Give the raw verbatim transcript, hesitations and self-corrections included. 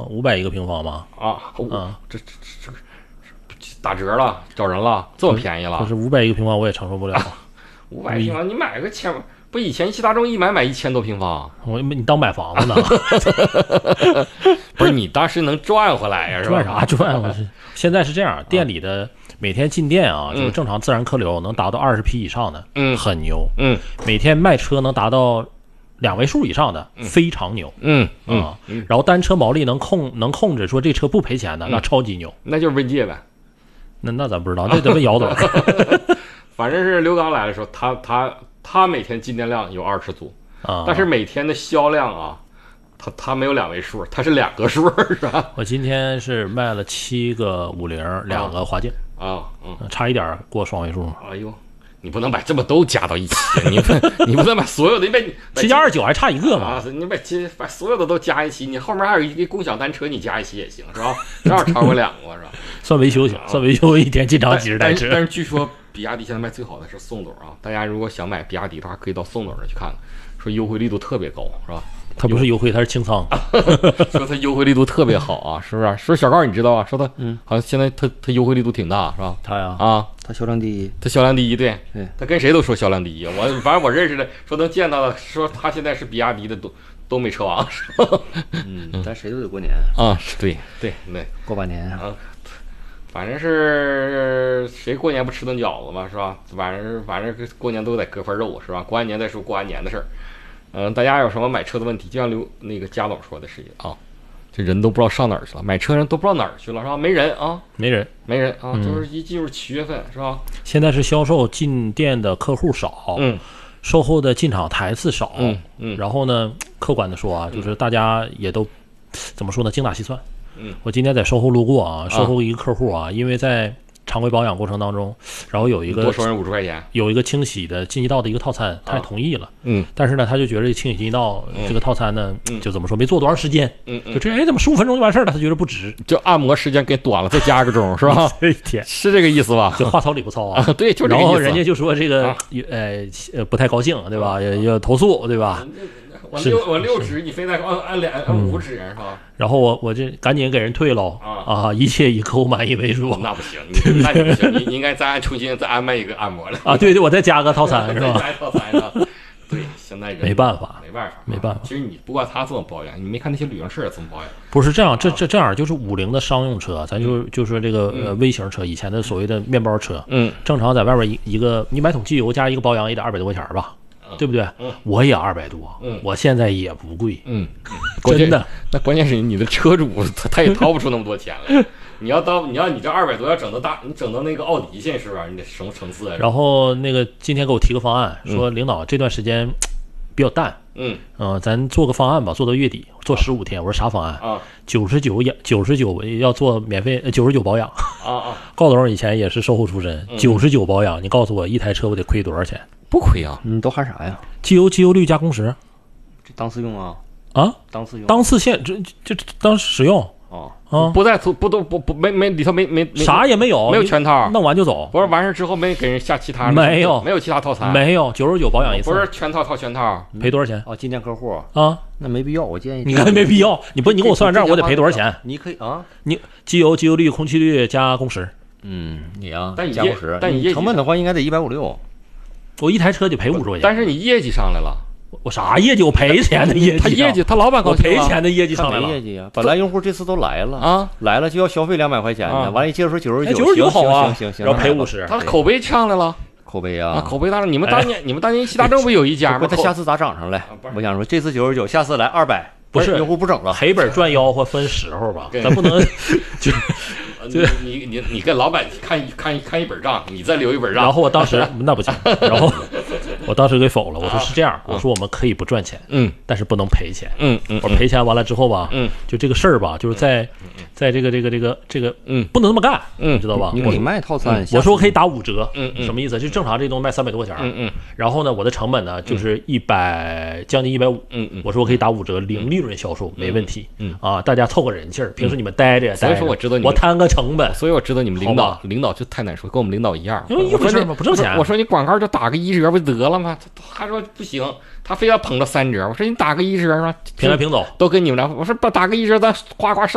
五百一个平方吗？ 啊， 嗯， 这这这这打折了，找人了，这么便宜了？ 可是五百一个平方我也承受不了。 五百平方，你买个千，不以前七大众一买买一千多平方， 我你当买房子呢？ 不是你当时能赚回来呀？是吧？ 赚啥赚？我是现在是这样，店里的每天进店啊，就是正常自然客流能达到二十批以上的， 嗯， 很牛。 嗯， 每天卖车能达到两位数以上的，非常牛。 嗯啊，然后单车毛利能控能控制说这车不赔钱的，那超级牛。 那就是问界呗。 那那咱不知道，这得问姚总。 反正是刘刚来的时候，他他他每天进店量有二十组啊， 但是每天的销量啊，他他没有两位数，他是两个数，是吧？ 我今天是卖了七个五零，两个华境啊，嗯， 差一点过双位数。 哎呦，你不能把这么都加到一起，你不你不能把所有的被七加二九还差一个嘛？ 啊，你把这把所有的都加一起，你后面还有一个共享单车，你加一起也行，是吧？正好超过两个，是吧？ 算维修行，算维修一天进场几十台车。 但是据说比亚迪现在卖最好的是宋董啊，大家如果想买比亚迪的话，可以到宋董那去看看，说优惠力度特别高，是吧？ 它不是优惠，它是清仓。 说它优惠力度特别好啊，是不是？说小高你知道啊？说它，嗯，好像现在它它优惠力度挺大，是吧？ 它呀， 啊， 它销量第一， 它销量第一，对， 对， 它跟谁都说销量第一。我反正我认识的说能见到的，说他现在是比亚迪的都都没车王，是吧？ 嗯，咱谁都得过年啊，对对对， 过把年啊。反正是谁过年不吃顿饺子嘛，是吧？反正反正过年都得割份肉，是吧？过完年再说过完年的事儿。嗯，大家有什么买车的问题，就像刘那个加总说的是啊，这人都不知道上哪儿去了，买车人都不知道哪儿去了，是吧？没人啊， 没人， 没人啊，嗯、就是一进入七月份，是吧？ 现在是销售进店的客户少， 嗯， 售后的进场台次少， 嗯嗯， 然后呢，客观的说啊，就是大家也都、嗯、怎么说呢，精打细算。 嗯， 我今天在售后路过啊，售后一个客户啊，啊因为在常规保养过程当中，然后有一个多收人五十块钱， 有一个清洗的进气道的一个套餐，他也同意了。 嗯， 但是呢，他就觉得这清洗进气道这个套餐呢， 嗯、 就怎么说没做多长时间， 嗯，嗯就这哎怎么十五分钟就完事儿了？他觉得不值， 就按摩时间给短了，再加个钟，是吧？ 一天是这个意思吧？ 就话糙理不糙啊。 啊对，就这个意思。 然后人家就说这个、 啊、 呃呃不太高兴，对吧？要要投诉，对吧？ 我六我六指，你非得按按两按五指是吧？ 然后我我这赶紧给人退喽啊啊！一切以客户满意为主。 那不行，你那你不行，你你应该再按重新再安排一个按摩了啊！对对，我再加个套餐是吧？ 再加套餐是吧？对，现在人没办法， 没办法， 没办法。 其实你不管他这么抱怨，你没看那些旅行社怎么抱怨？ 不是这样，这这这样就是五菱的商用车，咱就就说这个呃微型车，以前的所谓的面包车， 嗯， 正常在外边一一个你买桶汽油加一个保养也得二百多块钱吧？对不对？ 嗯， 我也二百多， 嗯， 我现在也不贵， 嗯， 真的。 那关键是你的车主他他也掏不出那么多钱来。你要到你要你这二百多要整到大，你整到那个奥迪去是吧？你得什么层次啊？ 然后那个今天给我提个方案，说领导这段时间比较淡， 嗯嗯、呃，咱做个方案吧，做到月底，做十五天。我说啥方案啊？ 九十九养九十九要做免费，九十九保养啊啊！ 高总以前也是售后出身，九十九保养，你告诉我一台车我得亏多少钱？ 不亏啊！ 你都含啥呀？ 机油、机油率加工时， 这当次用啊？ 啊， 当次用， 当次现这这当使用哦啊， 不在不都不不没没里头没没啥也没有， 没有全套， 弄完就走。 不是完事之后没给人下其他没有没有其他套餐， 没有九十九保养一次， 不是全套套全套， 赔多少钱？ 哦，进店客户啊， 那没必要，我建议你看没必要，你不你给我算账，我得赔多少钱？ 你可以啊， 你机油、机油率、空气率加工时， 嗯，你啊， 但你加工时， 但你成本的话应该得一百五六。 我一台车就赔五十块钱， 但是你业绩上来了， 我啥业绩？我赔钱的业绩， 他业绩，他老板高兴，我赔钱的业绩上来了， 业绩啊！本来用户这次都来了啊， 来了就要消费两百块钱呢，完了一接着说九十九， 九十九好啊， 行行行， 然后赔五十， 他口碑上来了， 口碑啊， 口碑大了。你们当年你们当年七大众不有一家吗？ 他下次咋涨上来？我想说这次九十九，下次来二百， 不是用户不整了， 赔本赚吆喝分时候吧，咱不能就。 就你你你跟老板看看看一本账，你再留一本账。 然后我当时那不行，然后我当时给否了。我说是这样，我说我们可以不赚钱， 嗯， 但是不能赔钱， 嗯嗯。 我赔钱完了之后吧， 嗯， 就这个事儿吧，就是在在这个这个这个这个， 嗯， 不能这么干， 嗯， 你知道吧？ 你卖套餐， 我说我可以打五折， 嗯嗯， 什么意思？就正常这东西卖三百多块钱， 嗯嗯。 然后呢，我的成本呢就是一百将近一百五， 嗯嗯。 我说我可以打五折，零利润销售没问题，嗯啊，大家凑个人气儿。平时你们待着也待着， 所以说我知道你我摊个成本， 所以我知道你们领导领导就太难说，跟我们领导一样， 因为一回事嘛，不挣钱。 我说你广告就打个一折不得了吗？他说不行，他非要捧到三折。我说你打个一折是吧？ 平来平走都跟你们俩。我说不打个一折，咱夸夸上。